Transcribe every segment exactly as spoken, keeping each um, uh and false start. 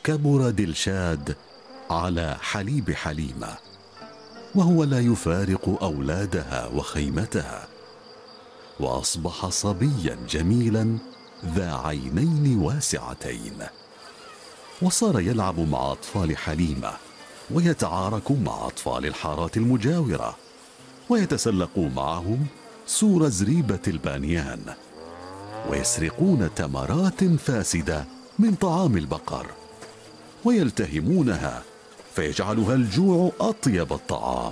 كبر دلشاد على حليب حليمة، وهو لا يفارق أولادها وخيمتها، وأصبح صبيا جميلا ذا عينين واسعتين، وصار يلعب مع أطفال حليمة، ويتعارك مع أطفال الحارات المجاورة، ويتسلق معهم سور زريبة البانيان، ويسرقون تمرات فاسدة من طعام البقر ويلتهمونها، فيجعلها الجوع أطيب الطعام،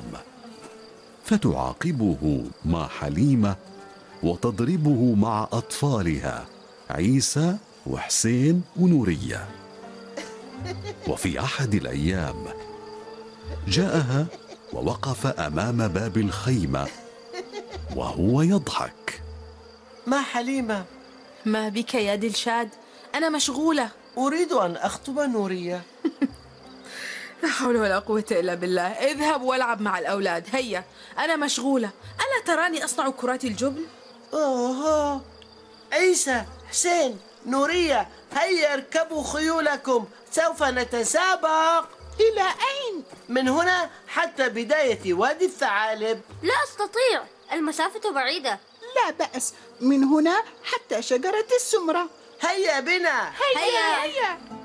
فتعاقبه مع حليمة وتضربه مع أطفالها عيسى وحسين ونورية. وفي أحد الأيام جاءها ووقف أمام باب الخيمة وهو يضحك. ما حليمة؟ ما بك يا دلشاد؟ أنا مشغولة، أريد أن أخطب نورية. لا حول ولا قوة إلا بالله. اذهب والعب مع الأولاد، هيا أنا مشغولة. ألا تراني أصنع كرات الجبن؟ أوه، عيسى، حسين، نورية، هيا اركبوا خيولكم، سوف نتسابق. إلى أين؟ من هنا حتى بداية وادي الثعالب. لا أستطيع، المسافة بعيدة. لا بأس، من هنا حتى شجرة السمرة. هيا بنا. هيا هيا, هيا.